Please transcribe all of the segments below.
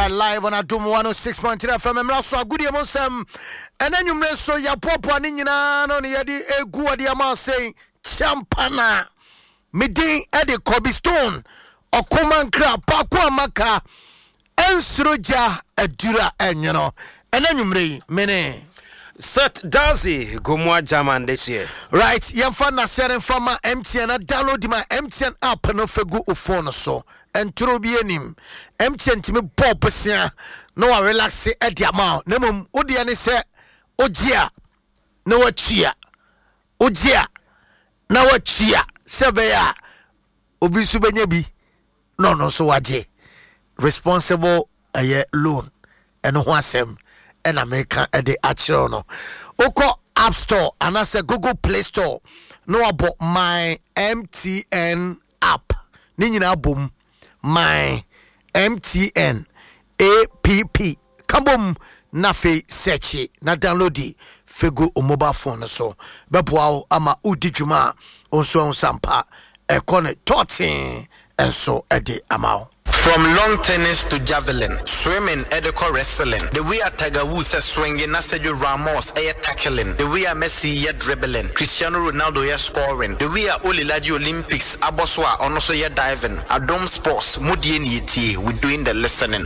right live on Adum 106.3 FM. Emraso good monsem. And then you may so ya popo ni nyina no ne yedi egu ade ama say champana. Midin Eddie Kobe Stone Okumankra Pakwa Maka Ensroja Adura Enyano. And then you mene Seth Darcy Gumwa Jaman this year. Right, Yamfana Seren Fama MTN download my MTN app no fegu phone so and Trubienim MTN to me popesia no relax at the amount. Nemum Udiani say Ojia no chia Ojia no chia Sebeya Obisu Benyabi no so waje responsible a loan and wasem and America at the Achirono. Oko App Store and I say Google Play Store. No about my MTN app. Nina boom. My MTN app. Kabum nafe search na download fego o mobile phone so. Bepwa ama udijuma onso sampa ekone 13 and so at the amount. From long tennis to javelin, swimming, Edeko wrestling. The way a Tiger Woods is swinging, Sergio Ramos is tackling. The way a Messi is dribbling, Cristiano Ronaldo is scoring. The way a Olilaji Olympics, Aboswa, also is diving. Adom Sports, Mudien Yeti, we're doing the listening.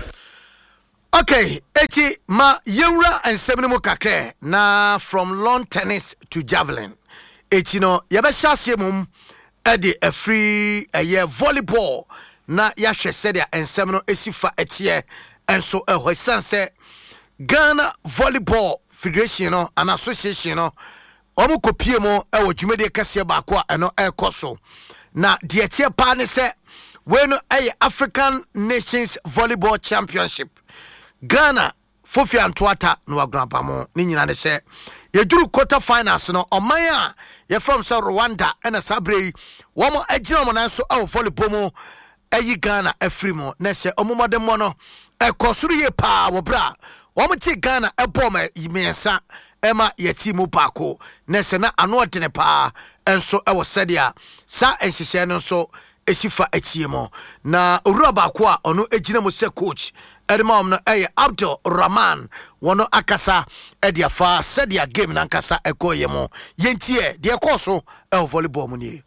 Okay, eti ma yura and seminimo kakre na from long tennis to javelin. Eti no yabesha mum edi a free a year volleyball. Na yahwe said and semino esifa etie and so hoisan say Ghana Volleyball Federation no an association no omo kopie mo e wo dwumede kase ba ko eno ekoso na de etie pa ne se we no African Nations Volleyball Championship Ghana Fofi Antoata no agrapa mo ni nyina ne se yeduru quarter finals no oman a ye from say Rwanda and Sabre wo mo agina mo nan so volleyball mo Ayi Ghana Afrimo Nese Omumade Mono Ekosuri pa wobra Omuti Ghana eboma yimensa Ema yetimu pako Nese na anwatene pa Enso ewo sedia Sa ensise nso esifa etiemo Na uroba kwa onu ejine mo se coach Edima omno eye Abdul Rahman Wono akasa edia fa sedia game na akasa ekoyemo Yentie die koso volleyball munye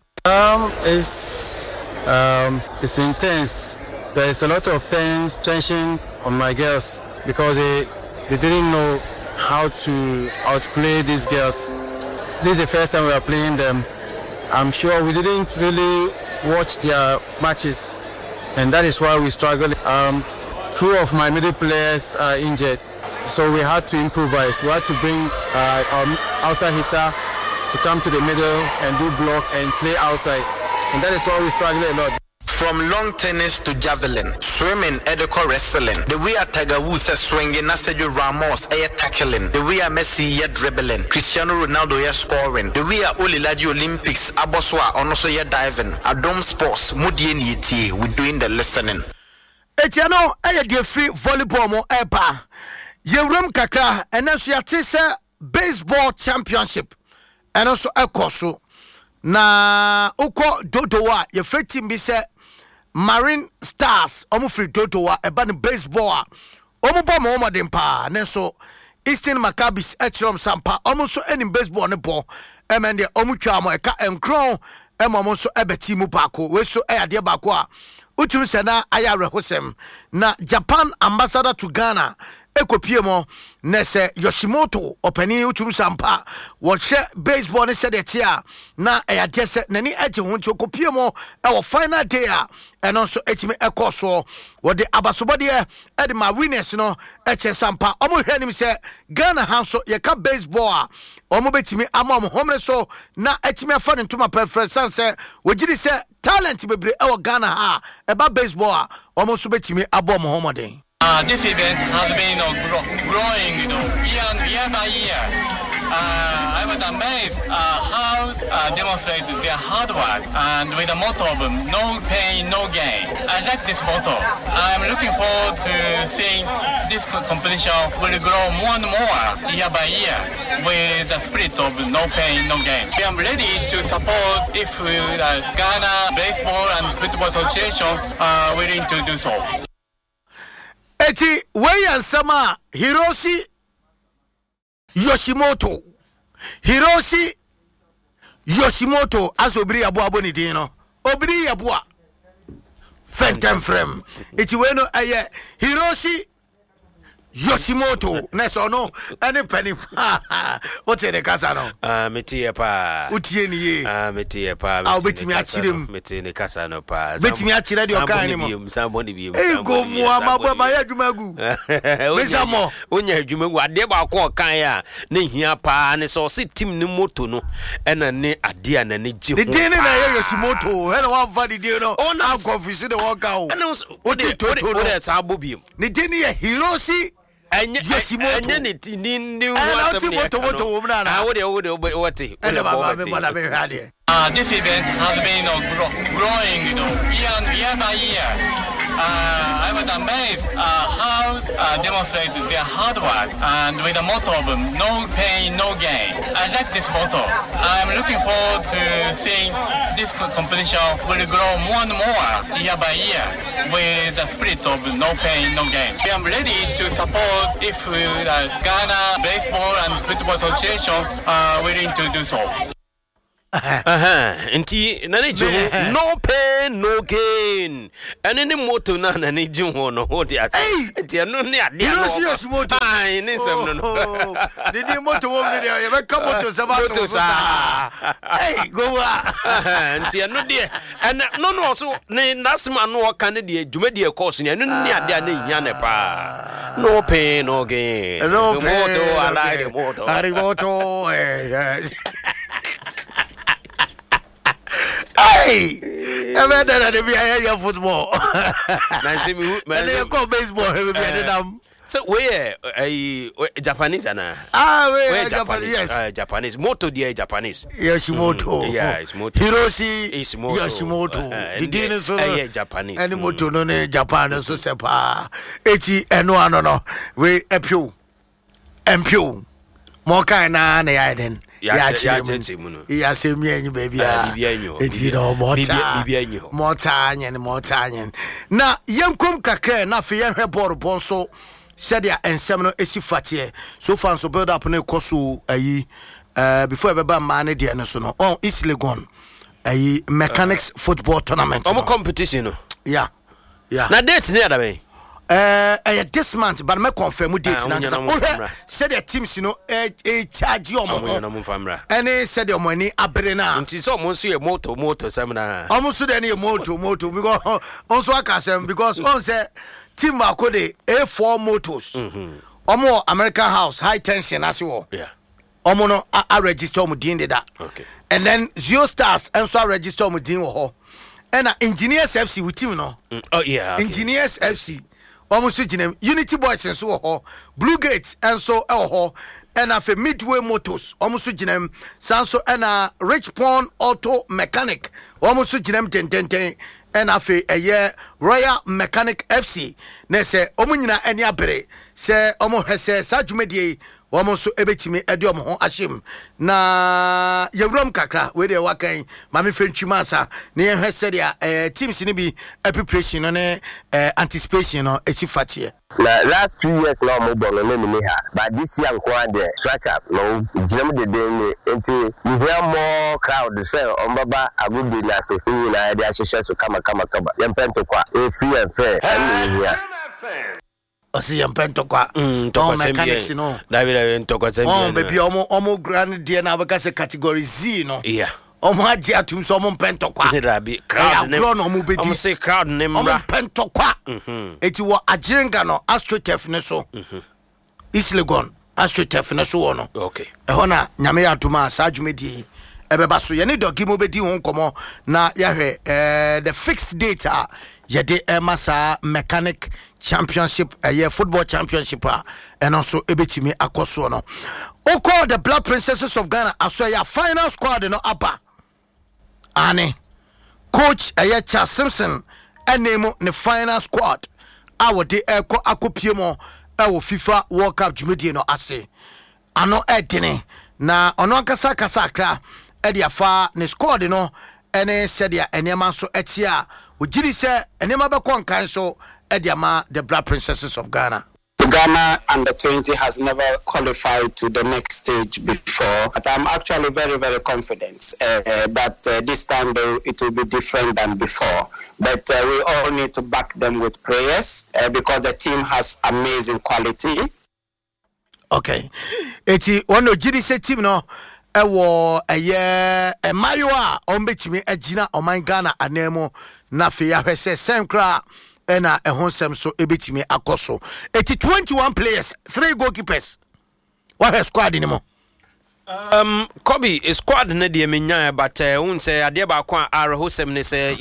It's intense. There is a lot of tension on my girls because they didn't know how to outplay these girls. This is the first time we are playing them. I'm sure we didn't really watch their matches, and that is why we struggled. Two of my middle players are injured, so we had to improvise. We had to bring our outside hitter to come to the middle and do block and play outside. And that is why we struggle a lot. From long tennis to javelin, swimming, Edeko wrestling. The way a Tiger Woods is swinging, Sergio Ramos is tackling. The way a Messi is dribbling, Cristiano Ronaldo is scoring. The way a Olilaji Olympics, Aboswa, also is diving. Adom Sports, Mudien Yeti, we're doing the listening. Etiano, I dear free volleyball mo eba. Yewrum kaka, and then so yatisa baseball championship, and also a koso. Na uko dodowa ye feti mbise Marine Stars omu free dodowa eba ni baseball omu bo mo dempa nenso Eastern Maccabis etrom sampa omu so eni baseball ne bo emende omu twa mo eka enkron emomo so ebeti mu pako we so ade bako a utum se na aya rehosem na Japan ambassador to Ghana ekopie mo nese Yoshimoto openi utum sampa watch baseball ne said etia na eyade se nani age ho nti okopie mo e wo final day a eno so etimi ekoso wo de abasobode e de ma winners no eche sampa omo hwanim se Ghana ha so ye ka baseball a omo betimi amom homre so na etimi afa ne ntoma preference se wogidi se talent bebre e wo Ghana ha e ba baseball a omo so betimi abom homoden. This event has been growing, year by year. I was amazed how demonstrate their hard work and with the motto of no pain, no gain. I like this motto. I'm looking forward to seeing this competition will grow more and more year by year with the spirit of no pain, no gain. I am ready to support if Ghana Baseball and Football Association are willing to do so. eti wey ansama Hiroshi Yoshimoto asobiri abo ni din no obiri yabo Fenton frame eti we no aye Hiroshi Yoshimoto neso no any penny what the kasa no metie pa utie ni ye metie pa betimi akirem metie ne kasa no pa betimi akire de okan ni mo sambo ni bi go mu amabo ma ya dwumagu mesamo onya dwumagu ade ba ko okan ya ne hia pa ne so se tim ni moto no ena ne ade a na ne ji ho de na ye Yoshimoto ena wan fa de no a confuse de woka o o de sabo bi ne de ne Hiroshi Yoshimoto ni this event has been growing, year by year. I was amazed how demonstrate their hard work and with the motto of no pain, no gain. I like this motto. I'm looking forward to seeing this competition will grow more and more year by year with the spirit of no pain, no gain. I am ready to support if Ghana Baseball and Football Association are willing to do so. Nti na ne je no pain no gain ene ne moto na ne je ho no ho dia nti eno ne ade no ai ne sem no the moto wo ne dia ye be ka moto sabato sa go nti eno de ene no so ne nasma no ka ne de dwuma de course ne eno ne ade na nya ne pa no pain no gain no moto ala de moto Hey, ever done the VIA football. Man, they call baseball. So where a Japanese and we Japanese. Yes, Japanese. Moto dear Japanese. Yoshimoto. Yes, moto. Hiroshi Yoshimoto. The dinner so Japanese. Any moto no Japan so sepa. Echi eno no. We epio. More kind na yaden. Ya se mi enyu baby ya. Eti no motanyen. Na yenkom kakra na fe ye hwebor bonso said ya ensem no esi fatie. So far so build up na koso ayi before beba man de no so no. On East Legon ayi mechanics football tournament. Omo competition no. Yeah. Na date ne adabe. This month, but me confirm date na. Said the teams, you know, charge your money. And they said your money abrena. Until so months you moto seminar. Almost any moto because also I can say because on say team Makode A4 motors. Omo American House high tension as you. Yeah. Omo no I register mo din that. Okay. And then Zio Stars and so I register mo din ho. And Engineers FC with team no. Oh yeah. Okay. Engineers FC. Almost Unity Boys and so Blue Gates and so and a Midway Motors almost Sanso and Rich Pond Auto Mechanic almost 10 and a year Royal Mechanic FC ne se omunyina eni abere se omo hese sajumedie almost ebetimi ediom ho ashim na yewrom kakra we de wakan mame fentwimasa ne hese dia teams ni bi preparation ne anticipation no esifatie. Last 2 years now mo bon no me ha but this year nko ade striker no jam de dey enti we hear more crowd say on baba agudi na se fi na dey ahehye so kama yempento kwa free and fair and here osi yempento kwa to mechanics no David ntokwa sembi oh baby omo grand dey na baka se category Z no yeah omo agi atum so omo mpento kwa rabi crowd ne omo bedi omo say crowd ne mra omo mpento kwa eti wo agirenga no astrotef ne so East Legon astrotef ne so no okay eho na nyame atuma sa adwumedi ebeba so ye ne dogi mo bedi ho nkomo na yahwe the fixed data ye de masa mechanic championship football championship and also ebetimi akoso no oko the Black Princesses of Ghana aso ya final squad no apa ane coach Charles Simpson enemo ne final squad awode eko akopiemo ewo FIFA World Cup jumedie no ase ano edene na ono ankasa kra edi afa ne squad no ene sedia enema so etia ogiri se enema be kon kan so Ediama, the Black Princesses of Ghana. Ghana under 20 has never qualified to the next stage before, but I'm actually very, very confident that this time it will be different than before. But we all need to back them with prayers because the team has amazing quality. Okay. Eti one no GDC team no ewo eye Mayoa ombetimi agina oman Ghana anemo na fe ya hwese senkra ena ehonsem so ebetimi akoso. Eti 21 players, 3 goalkeepers. What has squad anymore? Kobe is squad na de menya but un say ade ba kwa arahosem ne say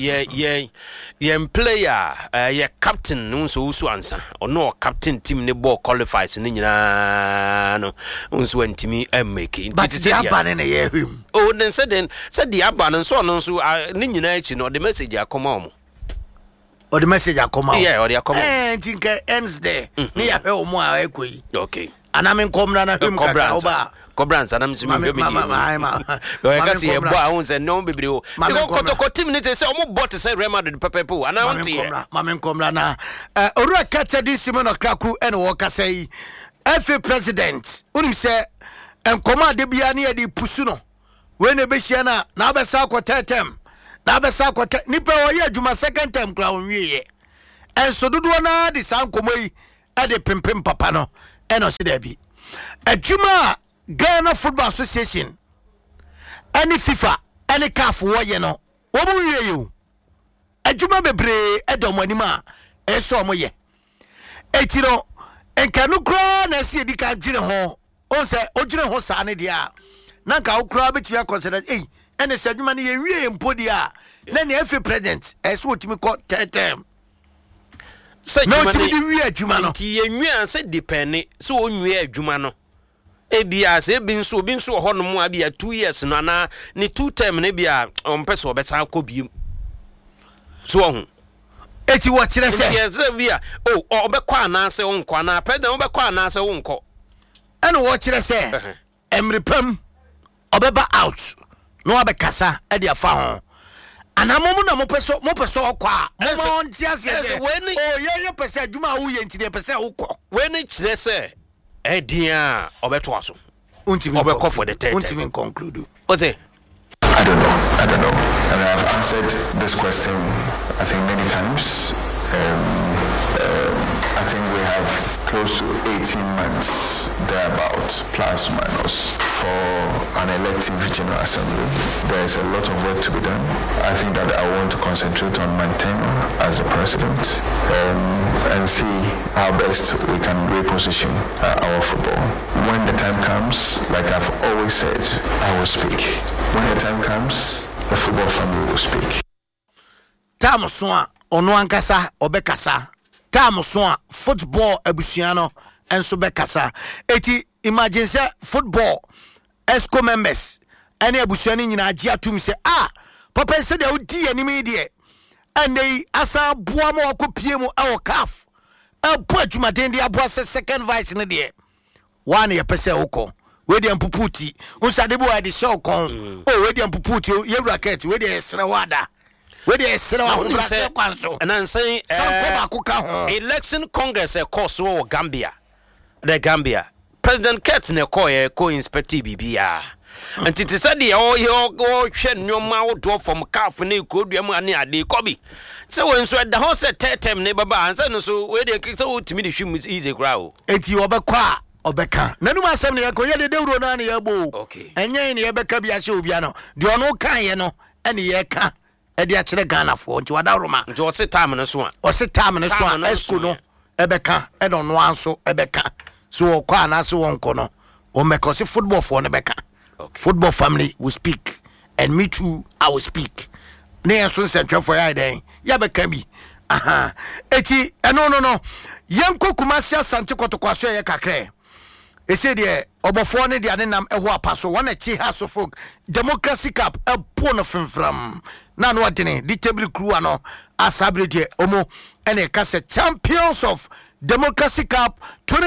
ye player ye captain un so usu ansa ono captain team ne ball qualifies ni nyina no un so antimi make but the abane na ye him oh then said the abane so no so ni nyina echi no the message akoma omo or the message akoma yeah or the akoma tinka ends there ni ya hwe omo a ekoi okay anamen komra na hwem kaka oba Cobrans and I'm assuming you can see a bounce and no baby. Because team needs to say almost bought to say Rema the Pepe and I Mamen Comra na Ora Catcher this Simon Kaku and Walker say FA president Unim say and command de Biani di Pusuno when a Bessiana Nabasa Quatetem Nabasa Quatet Nipa or Juma second term crown ye and so do na the San Comoi at the Pimpim Papano and Osidebi a Juma Ghana Football Association, any FIFA, any CAF, no. What will you? A Juma Bebre, a Domonima, a Somoye. Etino, and canu crown and see the Kajina Ho, or say, Ojina Hosani dia. Nanka, crab, you are considered, and a ceremony in Podia. Then the FA president, as what you call term. No, Jumano. Tia said depending, so near Jumano. Ebia se bin so hono mu abia 2 years no na ne 2 term ne bia on person obesa akobiem so ho eti wo kire se yes bia oh obekwa na se wonko na president obekwa na se wonko ene wo kire se emrepam obeba out no obekasa e dia fa ho anamomu na mo peso okwa mo ntia se oh ye pese adwuma wo ye ntide pese wokọ we ne kire se Edia obeto aso. Obeko for the third. Ultimate conclude. What's it? I don't know. And I've answered this question I think many times. I think we have close to 18 months thereabouts, plus minus, for an elective General Assembly. There's a lot of work to be done. I think that I want to concentrate on my tenure as a president and see how best we can reposition our football. When the time comes, like I've always said, I will speak. When the time comes, the football family will speak. Tamuswa ono ankasa obekasa. Tamuswa football abusiano enso bekasa. Eti imagine say football ESCO members any abusiani nyina agye atum say papa say dey odi anime dey and they asa boa ma okopie mu e CAF e po adwumaden dey aboa say second vice ne dey one ye pese ukọ we dey ampuputi unsade bo ade show kon we dey ampuputi ye racket we dey srewada we dey srewa brase kwanso and I'm saying election congress course wo Gambia the Gambia President Kurt ne co-inspect BBA and it is said your shed no mouth from CAF ne kodua ane ade Kobe so when so the house term ne baba and so we dey so to me the shoe is easy grow enti obekwa obeka nanu asem ne yakoye de dewro na ne yabo okay enyen ne yebeka bia hye obia no de ono kan ye no ene ye ka e de akere Ghana fo nti wada roma nti o se time no so esku no ebeka e do no anso ebeka so kwa na so wonko no o mekose football for ne beka football family will speak and me too I will speak ne enso central for ya den ya beka bi eti no yanko Kumasi Asante Kotokwaso ye kakre e say de obofo ne de anenam eho apaso wona chi haso folk Democracy Cup e po no fimfram na no adene di table crew ano asabrede omo ene ka se champions of Democracy Cup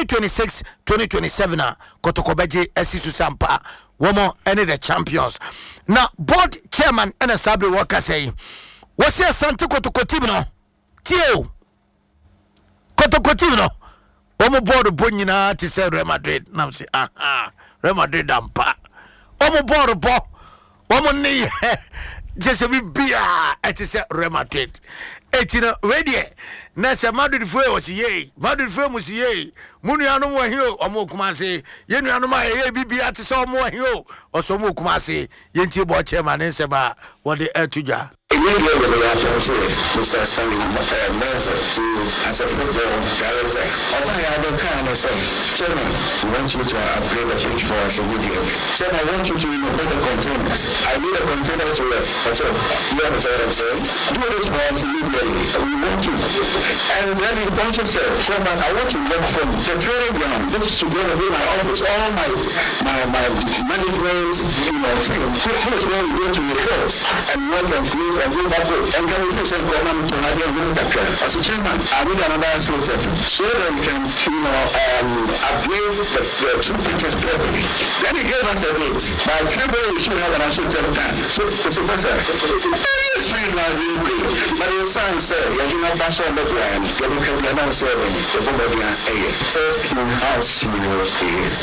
2026-2027 Kotokobeje esisu sampa womo ene the champions na board chairman ene sabre worker say wose Asante Kotoko team no tio Kotoko no. Omo board bonyina to say Real Madrid. Now say Real Madrid ampa. Omo board bo. Omo ni just be bia et say Real Madrid. Etina ready. Na say Madrid fue was ye. Madrid fue was ye. Munu anu wa hiyo omo kumase. Yenu anu ma ye bibia to say omo hiyo. Oso mo kumase. Yenti bo chairman nse ba what the etuja. Immediately after Mr. Stanley Mercer to as a football director, I had a kind of say, Chairman, we want you to upgrade the pitch for us immediately. Chairman, I want you to put the containers. I need a container to work. You understand what I'm saying? Do this for us immediately. We want to. And then he also said, Chairman, I want to work from the training ground. This is together with my office, all my management, team. This is where we go to the course and work and close and go back home. And can we do some government to have a as a chairman, I need another solution so that we can, upgrade the two pictures properly. Then he gave us a date. By February, we should have an assumption time. So, it's a person. It's really not really good. But the sign said, you know, Pastor McGuire, you can be announced the Bombardier A. Tells people how serious it is.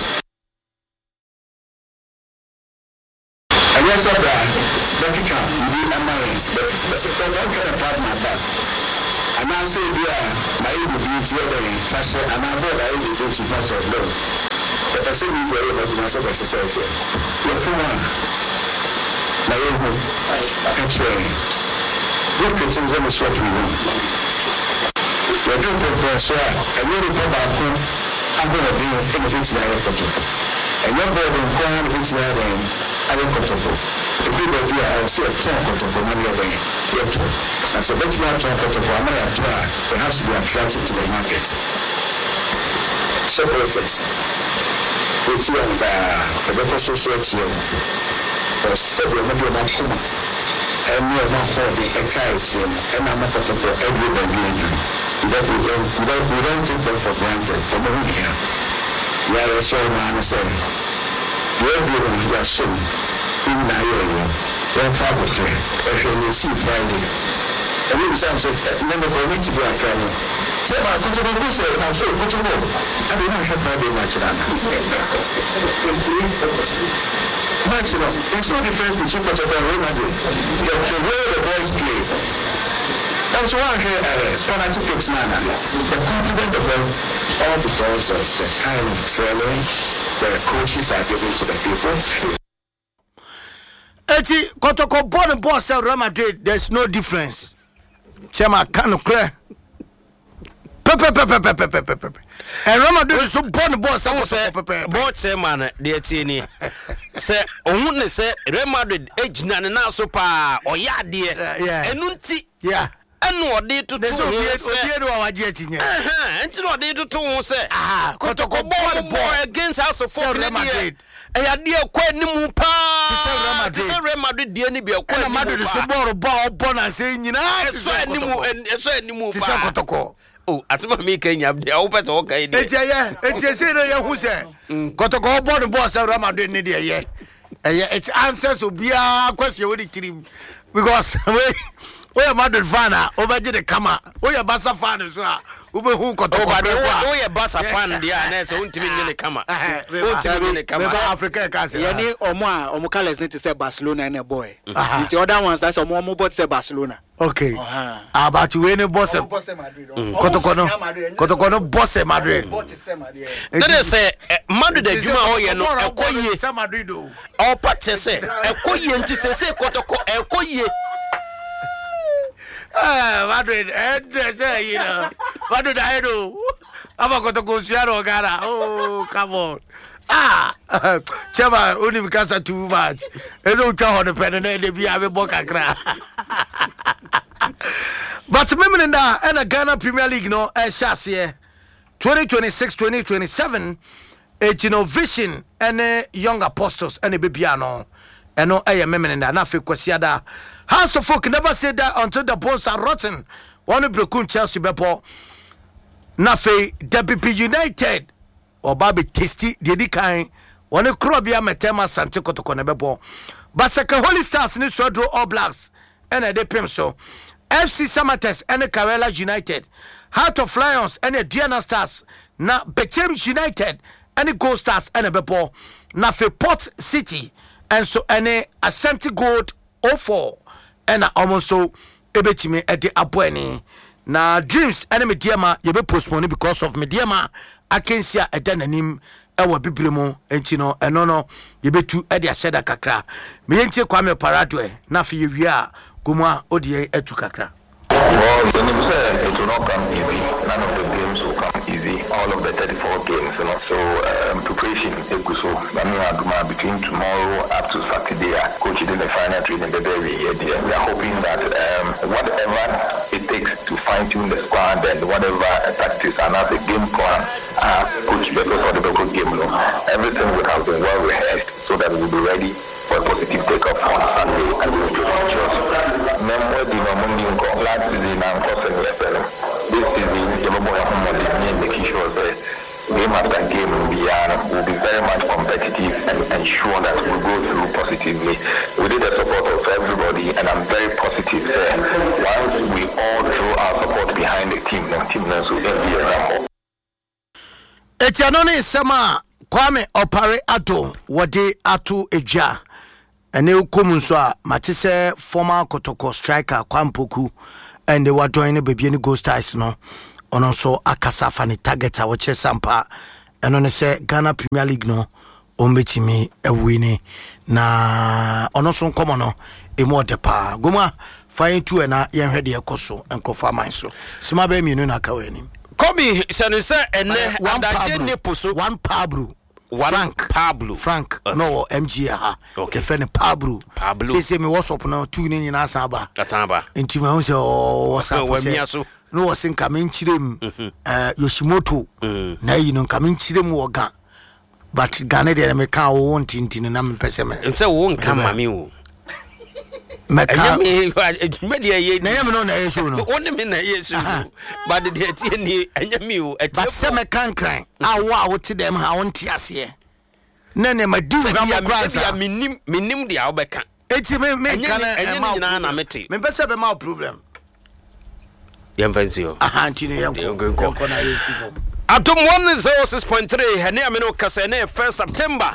And yes, of that, Beckham, you am but so don't get a part of my back. And I say, my beauty, fashion, and I know I will go to Pastor Blow. But I say, we were able to myself as a society. You're for one. My own, I can train. Good criticism is what we want. You're doing the best, and you're the problem. I'm going to be in the things that I want to. And you're going to go on the things that I want to. If you go there, I'll see a talk for money a day. And so, let's not talk for money at all. It has to be attracted to the market. Separators. Which you and the local society or several million of Kuma. And we are not for the anxiety and I'm not for everybody. We don't take them for granted. But we're here. We are a soul man, I say. We're doing your soul. In Nigeria, one faculty, if see Friday. And we said, never go to be a travel. Say, I could have been said, I'm so good to know. I did not have Friday much. Maximum, there's no difference between Portugal and Real Madrid. The way the boys play. That's why I hear fanatics now. The confident of them, all because of the kind of training the coaches are giving to the people. Eti Kotoko born boss Real Madrid, there's no difference. Chema can clear. Pepe. And Real Madrid is so born boss board say man de tieni. Say ohun say Real Madrid ejina na so pa oya de. Enunti. Yeah. Enu ode to so obi do waje atinye. Enti no ode to say Kotoko born boy against our support Real Madrid. Eya de kwa nimu pa ti se Real Madrid de ni bi kwa Real Madrid so born na say nyina ti so animu ti se Kotoko. Oh, asema me Kenya de o pete o kai de eti say na ye hu se Kotoko born boss Real Madrid ni de ye it answers obia question we the team because we are Madrid fan over the kama we are Barca fan so ube hu Kotoko we are Barca fan dia na so untimi ni kama untimi ni kama Africa ka say yani omo colors need to say Barcelona and a boy the other ones that's omo bought say Barcelona okay about you any boss Madrid Kotoko no boss Madrid that say Madrid adwuma o ye no ekoye Madrid o pache say ekoye nti say Kotoko ekoye Madrid, say, Madrid, I do. I'm going to go see Gara. Oh, come on. Chema, only because of too much. There's no town on the pen and they be having Boca Gra. But remember that, and a Ghana Premier League, no, chassis 2026-2027, vision and young apostles and a babyano. And no, I am in that. Nothing Kwasiada. House of Folk never said that until the bones are rotten. One of Brokun Chelsea Bepo. Nafe WP United or Baby Tasty, the kind. One of Krobia Metema Santico to Conebebo. Basaka Holy Stars in the All Blacks and a Depim so. FC Samates and the Karela United. Heart of Lions and Diana Stars na Bechem United and Gold Stars and Bebo na fe Port City and so any Ashanti Gold 04 and almost so ebetime at the Abueni na Dreams and Mediama you be postponed because of Mediama Akensia Edenanim ewa biblimo entino enono you be two at the Aseda Kakra me enti Kwame Paradwe na fe wia gumwa odie etu kakra. Well, it will not come easy. None of the games will come easy. All of the 34 games, So preparation is between tomorrow up to Saturday. Coach did the final training the very year. We are hoping that whatever it takes to fine tune the squad and whatever tactics and as a game plan, Coach Beto for the Beto game, everything will have been well rehearsed so that we will be ready for a positive takeoff on Sunday and we will do Member the Monday last season and crossing the FM. This season, the Mobile making sure that game after game will be very much competitive and ensure that we go through positively. We need the support of everybody, and I'm very positive there. Once we all throw our support behind the team will be a ramble. Etianoni Sama Kwame Opare Ato Wade Ato Eja. Ene ukomunso a matise former Kotoko striker Kwampoku and they were doing baby any Ghost Stars no ono so akasa fani target a wache sampa eno ne se Ghana Premier League no ombetimi ewini na ono so nkomo no emu odepa goma fine two na yenhwede ekoso enkofa man so sima ba mienu na kaweni Kobi sense ene adaje neposo one Pablo Frank no MG ha ke fe ne Pablo say me WhatsApp no two ni nyina asaba enti ma unse WhatsApp no wasin kamen chirem Yoshimoto na yi no kamen chirem wo ga but Ghana de me ka wo ntintini na me pese me nse wo nka mame wo meka media ye na yam no na yesu no woni me na yesu but the tie ni anyame wo but se me kankran awo a wote dem ha wonte ase na ne madu ga mo kwasa ya minim dia wo beka eti me kana na mete me pese be ma problem yemfancio ntine yanko na yesu Atom 106.3 hene ameno kasa na 1 September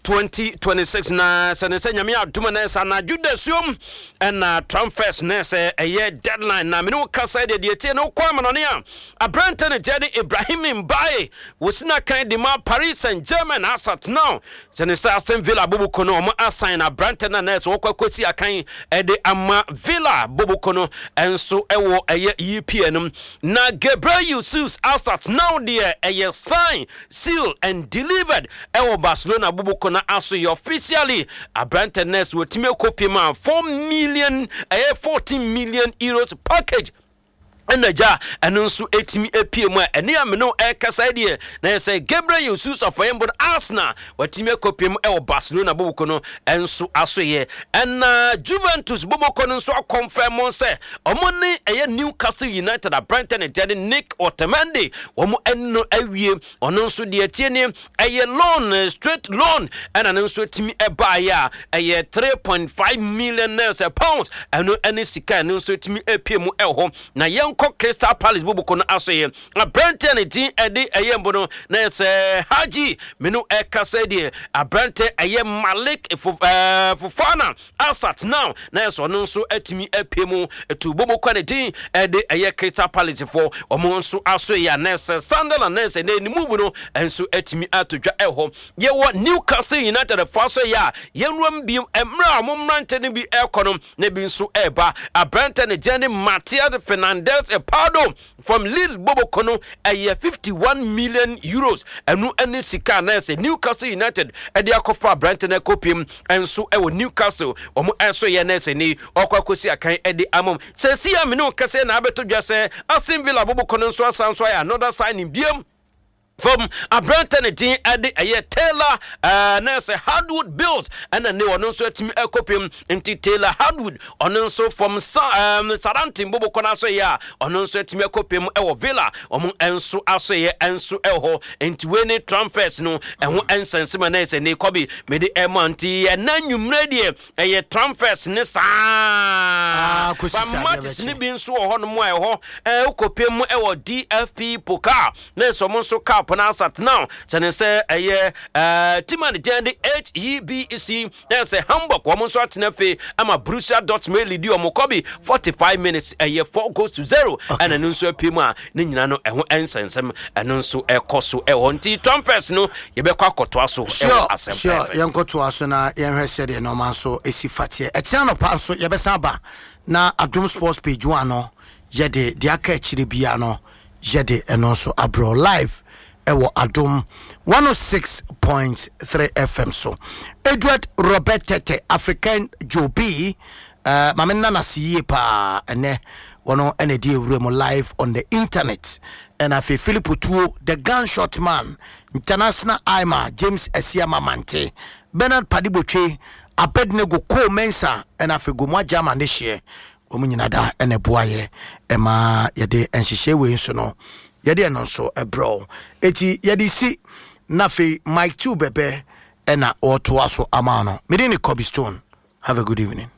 2026 na senese nyame aduma na sa na judasium na transfers na se eye deadline na meno kasa de tie no kwa manone a Abrante Jedi Ibrahim Mbaye wosina kan de ma Paris Saint-Germain asat now senese Aston Villa bobukono mo assign Abrante na so kwakosi akan de ama Villa bobukono enso ewo eye EPN na Gabriel Jesus asat now there eye sign seal and delivered ewo Barcelona bobukono na aso officially Abrante Ness will time copy man 14 million euros package Enaja anunsu etimi epiem ene ameno ekasa die na say Gabriel Jesus of Embon Arsenal watimi kopiem e Barcelona bobukono enso asoye na Juventus bobukono nso confirm say omone eye Newcastle United Abrante Jedi Nick Otamendi omo enno awie ono nso de atiene eye loan straight loan and anunsu etimi eba ya eye 3.5 million pounds eno ene sika anunsu etimi epiem ho na Crystal Palace bobukono asoye Abrante tin ede ayembono na se Haji menu ekasedi Abrante aye Malik Fofana asat now na so no nso atimi apemu etu bobukono tin ede aye Crystal Palace for omo nso asoye na se Sunderland na se ne move no enso atimi atodwa eho ye wo Newcastle United faso ya yenwam bi emra momrante ne bi ekonom na bi nso eba Abrante Jedi Matias Fernandez Pardo from Lille Bobokono a 51 million euros enu eni sika na se Newcastle United e de akofa Brighton ekopim enso e wo Newcastle omo enso ye na se ni okwakosi akan e de amom se si ya me no kase na abeto dwa se Aston Villa Bobokono nso asanso ya another signing biem from Abranton Dean at the Taylor nurse Hardwood Bills and a new announcer to me copium into Taylor Hardwood announcer from Sarantin Bobo Conaso ya announcer to me copium El Villa enso asoye enso eho into any transfers no and ensensimanes and Kobe made the emonti and nanumre die transfers ne sa ba match ni bi nso ho no mo eho copium ewo DFP Pokal na so mo so cup na sat now tene say Timan Jendi HEBC na say Hamburg wo mo so atena fe ama Borussia Dortmund lead o Kobe 45 minutes 4-0 and anu so pima ni nyina no eho ensensem anu nso ekoso eho nti transfers no ye be kwa akoto aso eho asem sure yenkoto aso na yenhwe sede no man so esifate etia no pa so ye be saba na Adom Sports page 1 no ye de aka akire bia no ye de eno so abro live ewo Adom 106.3 FM so Edward Robert Tete African Joby mamena na siye pa ene wono ene die wuremo live on the internet and afi Philip Otuo the gunshot man international Ima James Esiama Mante Bernard Padibotwe Abednego Ko Mensa and afi Gomwa Jama ne hye omunyina da ene boaye ema yede enhihye we nso no yede eno so ebro eti yede si nafi Mike 2 bebe ena oto aso amano medini Kobe Stone. Have a good evening.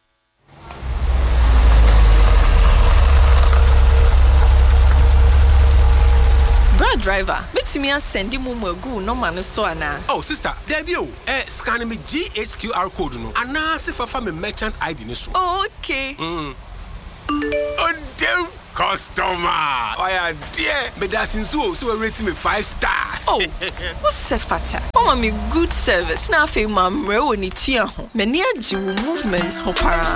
Driver, make me send you mumu no man so ana. Oh sister, there be scan me GHQR code no. Ana se fa me merchant ID ni so. Okay. Oh damn customer. Oh yeah, dear. Me da since so rate me 5 star. Oh, what's se fata? Oh me good service. Na fe mamre woni tua ho. Me ni agi movements ho para.